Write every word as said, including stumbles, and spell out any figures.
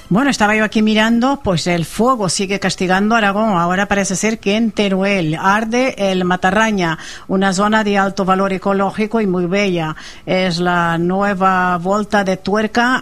Bueno, estaba yo aquí mirando, pues el fuego sigue castigando Aragón. Ahora parece ser que en Teruel arde el Matarraña, una zona de alto valor ecológico y muy bella. Es la nueva vuelta de tuerca